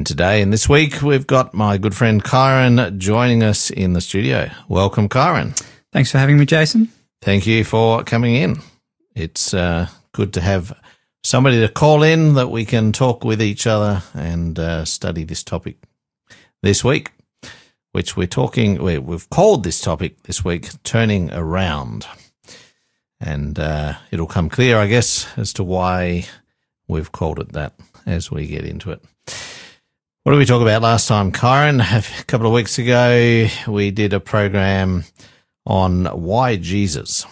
And today and this week, we've got my good friend Kyron joining us in the studio. Welcome, Kyron. Thanks for having me, Jason. Thank you for coming in. It's good to have somebody to call in that we can talk with each other and study this topic this week, which we've called this topic this week, Turning Around. And it'll come clear, I guess, as to why we've called it that as we get into it. What did we talk about last time, Kyron? A couple of weeks ago, we did a program on why Jesus.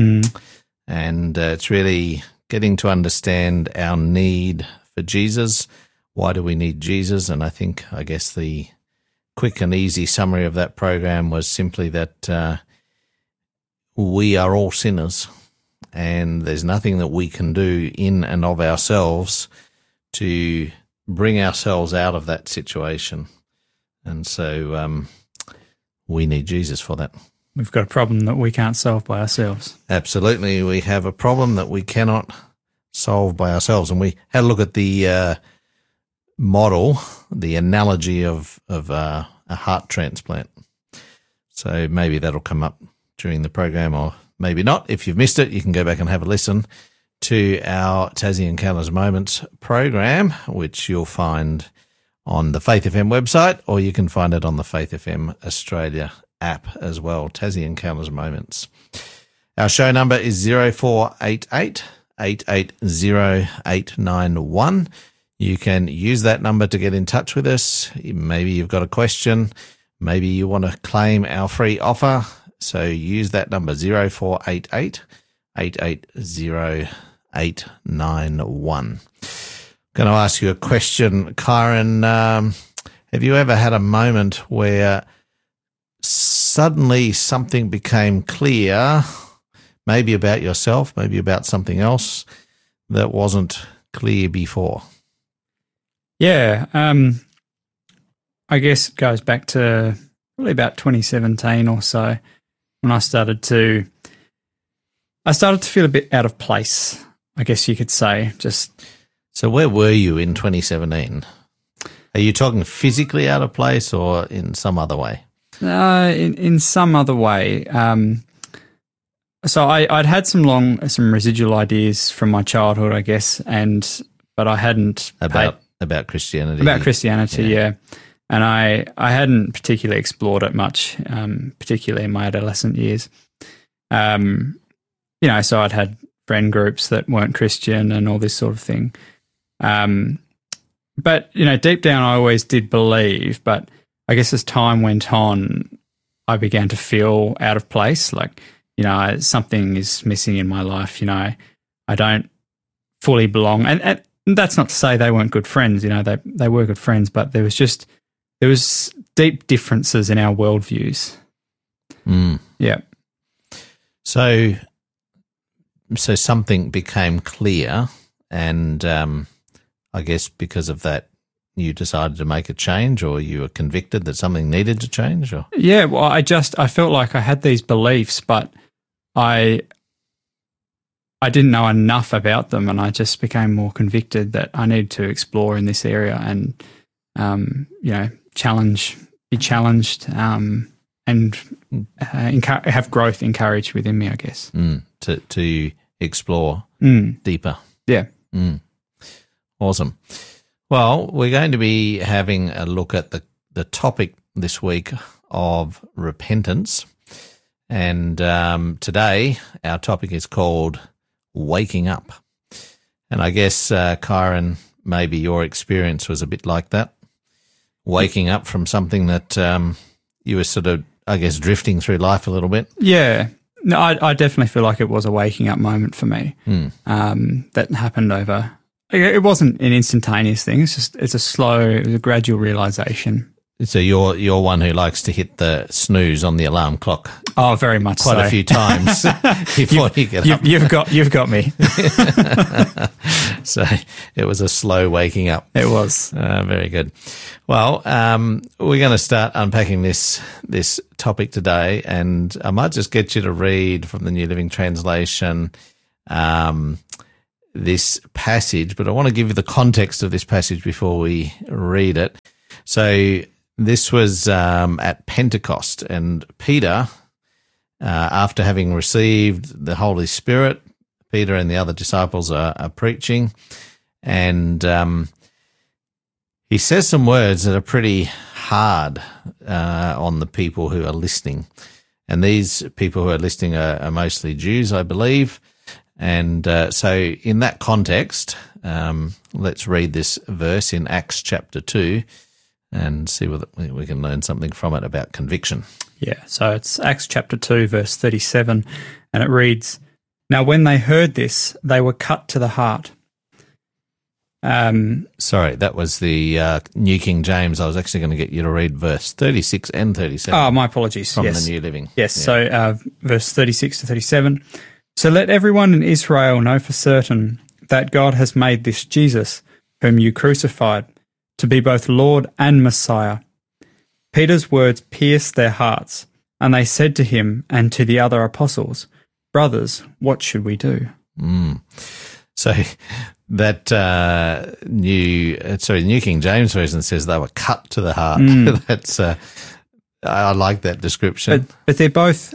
And it's really getting to understand our need for Jesus. Why do we need Jesus? And I guess the quick and easy summary of that program was simply that we are all sinners, and there's nothing that we can do in and of ourselves to bring ourselves out of that situation. And so we need Jesus for that. We've got a problem that we can't solve by ourselves. Absolutely. We have a problem that we cannot solve by ourselves. And we had a look at the model, the analogy of a heart transplant. So maybe that'll come up during the program, or maybe not. If you've missed it, you can go back and have a listen to our Tassie Encounters Moments program, which you'll find on the Faith FM website, or you can find it on the Faith FM Australia app as well, Tassie Encounters Moments. Our show number is 0488 880 891. You can use that number to get in touch with us. Maybe you've got a question. Maybe you want to claim our free offer. So use that number, 0488 880 891. I'm going to ask you a question, Kyron. Have you ever had a moment where suddenly something became clear, maybe about yourself, maybe about something else that wasn't clear before? Yeah, I guess it goes back to probably about 2017 or so when I started to feel a bit out of place, I guess you could say. So where were you in 2017? Are you talking physically out of place or in some other way? In some other way. So I'd had some residual ideas from my childhood, I guess, but I hadn't about Christianity. About Christianity, yeah. And I hadn't particularly explored it much, particularly in my adolescent years. So I'd had friend groups that weren't Christian and all this sort of thing. But, deep down I always did believe, but I guess as time went on, I began to feel out of place, like, something is missing in my life, I don't fully belong. And that's not to say they weren't good friends, they were good friends, but there was deep differences in our worldviews. Yeah. So something became clear, and I guess because of that, you decided to make a change, or you were convicted that something needed to change? Or? Yeah, well, I felt like I had these beliefs, but I didn't know enough about them, and I just became more convicted that I needed to explore in this area and, be challenged, and have growth encouraged within me, I guess. To explore deeper. Yeah. Awesome. Well, we're going to be having a look at the topic this week of repentance. And today our topic is called Waking Up. And I guess, Kyron, maybe your experience was a bit like that, waking up from something that you were sort of, I guess, drifting through life a little bit. Yeah. No, I definitely feel like it was a waking up moment for me. That happened over. It wasn't an instantaneous thing. It was a gradual realization. So you're one who likes to hit the snooze on the alarm clock. Oh, very much quite a few times before you get up. You've got me. So it was a slow waking up. It was very good. Well, we're going to start unpacking this topic today, and I might just get you to read from the New Living Translation this passage, but I want to give you the context of this passage before we read it. So this was at Pentecost, and Peter, after having received the Holy Spirit, Peter and the other disciples are preaching, and he says some words that are pretty hard on the people who are listening. And these people who are listening are mostly Jews, I believe. And so in that context, let's read this verse in Acts chapter 2 and see whether we can learn something from it about conviction. Yeah, so it's Acts chapter 2, verse 37, and it reads, "Now when they heard this, they were cut to the heart." Sorry, that was the New King James. I was actually going to get you to read verse 36 and 37. Oh, my apologies. From Yes. the New Living. Yes, Yeah. so verse 36 to 37. "So let everyone in Israel know for certain that God has made this Jesus, whom you crucified, to be both Lord and Messiah." Peter's words pierced their hearts, and they said to him and to the other apostles, "Brothers, what should we do?" So that New King James Version says they were cut to the heart. That's I like that description. But they're both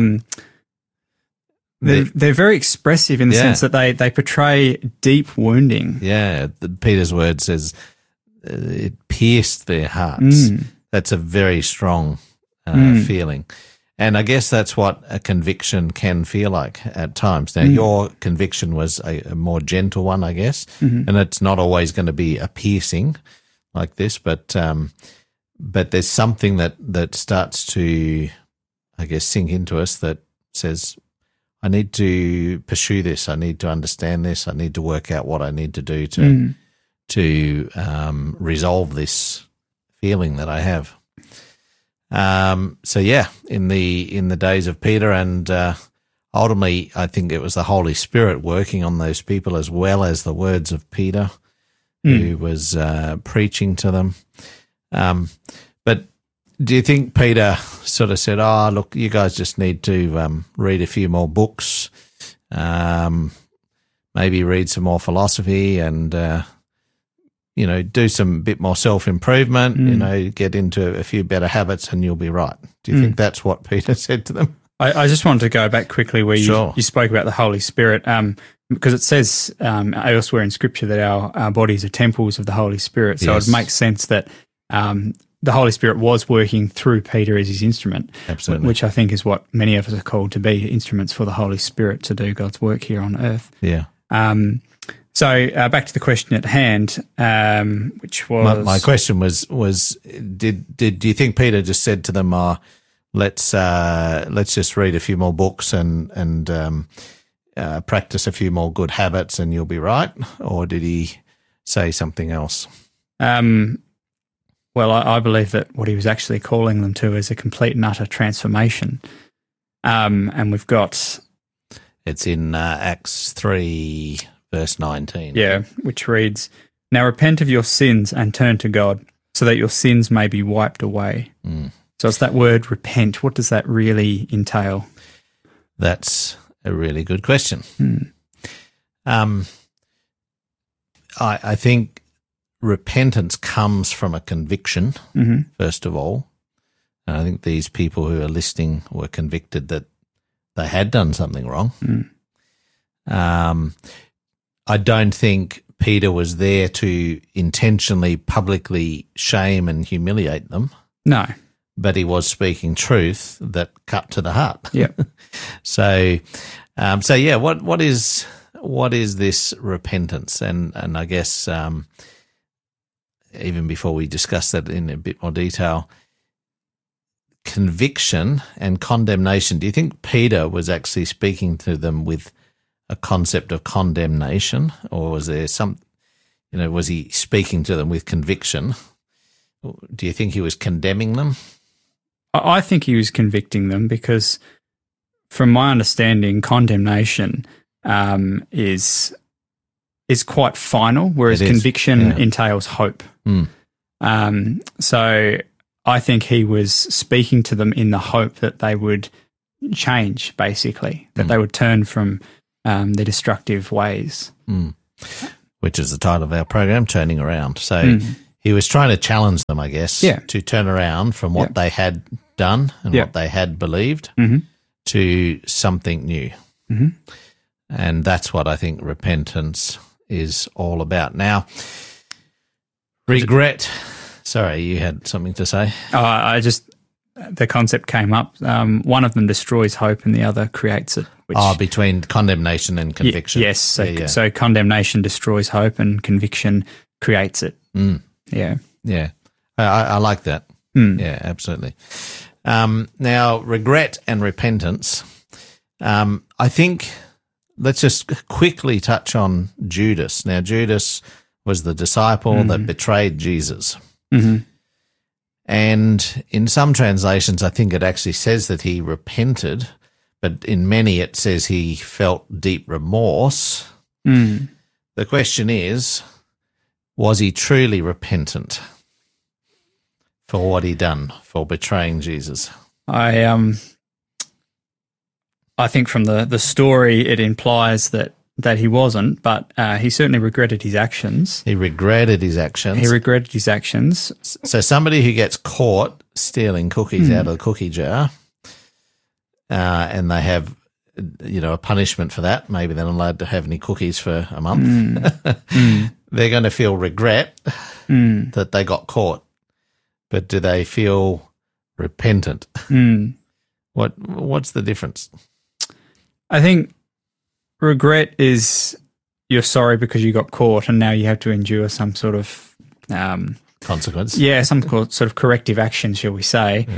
they're very expressive in the sense that they portray deep wounding. Yeah, Peter's word says it pierced their hearts. That's a very strong feeling. And I guess that's what a conviction can feel like at times. Now, your conviction was a more gentle one, I guess, and it's not always going to be a piercing like this, but there's something that starts to, I guess, sink into us that says, I need to pursue this. I need to understand this. I need to work out what I need to do to resolve this feeling that I have. So yeah, in the days of Peter, and ultimately, I think it was the Holy Spirit working on those people as well as the words of Peter, who was preaching to them. But do you think Peter sort of said, "Oh, look, you guys just need to read a few more books, maybe read some more philosophy, and do some bit more self-improvement, get into a few better habits and you'll be right"? Do you think that's what Peter said to them? I just wanted to go back quickly where you spoke about the Holy Spirit, because it says elsewhere in Scripture that our bodies are temples of the Holy Spirit. So it makes sense that the Holy Spirit was working through Peter as his instrument. Absolutely. Which I think is what many of us are called to be, instruments for the Holy Spirit to do God's work here on earth. Yeah. So back to the question at hand, which was my question was do you think Peter just said to them, let's just read a few more books and practice a few more good habits and you'll be right, or did he say something else? Well, I believe that what he was actually calling them to is a complete and utter transformation, and we've got it's in Acts 3. Verse 19. Yeah, which reads, "Now repent of your sins and turn to God, so that your sins may be wiped away." So it's that word repent. What does that really entail? That's a really good question. I think repentance comes from a conviction, first of all. And I think these people who are listening were convicted that they had done something wrong. I don't think Peter was there to intentionally publicly shame and humiliate them. No. But he was speaking truth that cut to the heart. Yeah. So yeah, what is this repentance? And I guess even before we discuss that in a bit more detail, conviction and condemnation. Do you think Peter was actually speaking to them with a concept of condemnation, or was there was he speaking to them with conviction? Do you think he was condemning them? I think he was convicting them because, from my understanding, condemnation is quite final, whereas conviction entails hope. So I think he was speaking to them in the hope that they would change, basically, that they would turn from their destructive ways. Which is the title of our program, Turning Around. So he was trying to challenge them, I guess, to turn around from what they had done and what they had believed to something new. And that's what I think repentance is all about. Now, regret. Sorry, you had something to say? The concept came up. One of them destroys hope and the other creates it. Between condemnation and conviction. Yes. So condemnation destroys hope and conviction creates it. Yeah. Yeah. I like that. Yeah, absolutely. Now, regret and repentance. I think let's just quickly touch on Judas. Now, Judas was the disciple that betrayed Jesus. And in some translations, I think it actually says that he repented, but in many it says he felt deep remorse. The question is, was he truly repentant for what he'd done, for betraying Jesus? I think from the story it implies that he wasn't, but he certainly regretted his actions. He regretted his actions. So somebody who gets caught stealing cookies out of the cookie jar, and they have, a punishment for that. Maybe they're not allowed to have any cookies for a month. They're going to feel regret that they got caught. But do they feel repentant? What's the difference? I think regret is you're sorry because you got caught and now you have to endure some sort of consequence. Yeah, some sort of corrective action, shall we say.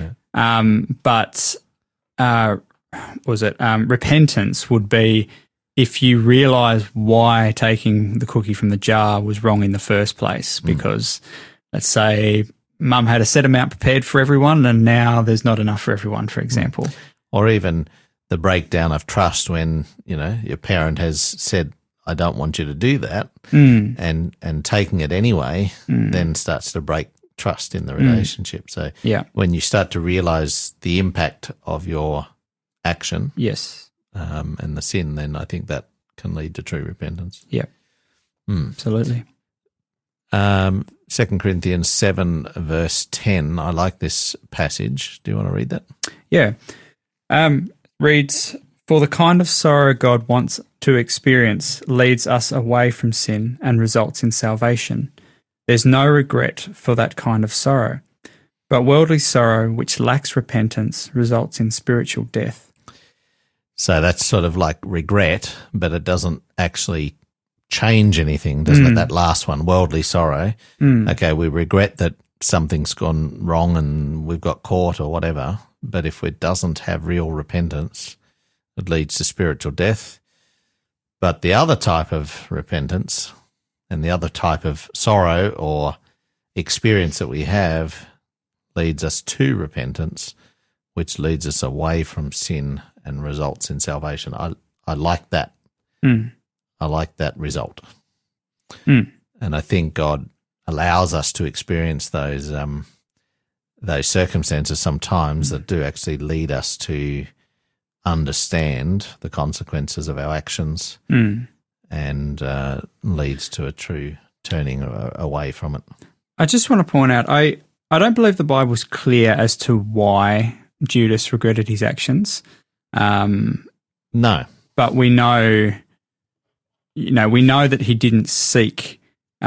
Repentance would be if you realise why taking the cookie from the jar was wrong in the first place, because let's say mum had a set amount prepared for everyone and now there's not enough for everyone, for example. Or even the breakdown of trust when, your parent has said, I don't want you to do that, and taking it anyway, then starts to break trust in the relationship. So when you start to realise the impact of your action and the sin, then I think that can lead to true repentance. Yeah, absolutely. 2 Corinthians 7 verse 10, I like this passage. Do you want to read that? Yeah. Reads, "For the kind of sorrow God wants to experience leads us away from sin and results in salvation. There's no regret for that kind of sorrow, but worldly sorrow which lacks repentance results in spiritual death." So that's sort of like regret, but it doesn't actually change anything, doesn't it? That last one, worldly sorrow. Okay, we regret that something's gone wrong and we've got caught or whatever, but if it doesn't have real repentance, it leads to spiritual death. But the other type of repentance and the other type of sorrow or experience that we have leads us to repentance, which leads us away from sin and results in salvation. I like that. I like that result. And I think God allows us to experience those circumstances sometimes that do actually lead us to understand the consequences of our actions and leads to a true turning away from it. I just want to point out, I don't believe the Bible's clear as to why Judas regretted his actions. No. But we know that he didn't seek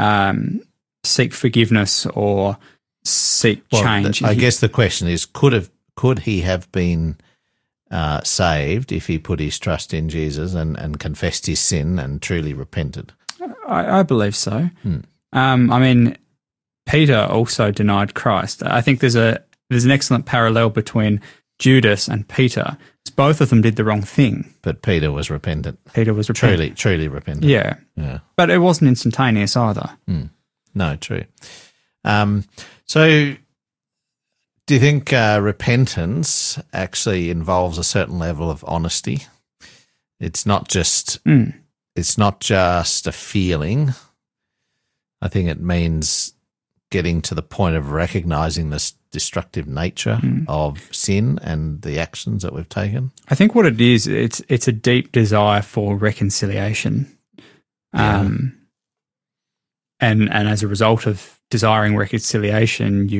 forgiveness or seek change. I guess the question is, could he have been saved if he put his trust in Jesus and confessed his sin and truly repented? I believe so. I mean, Peter also denied Christ. I think there's an excellent parallel between Judas and Peter. Both of them did the wrong thing. But Peter was repentant. Truly repentant. Yeah. But it wasn't instantaneous either. No, true. So do you think repentance actually involves a certain level of honesty? It's not just a feeling. I think it means getting to the point of recognizing this destructive nature of sin and the actions that we've taken? I think what it is, it's a deep desire for reconciliation. And as a result of desiring reconciliation,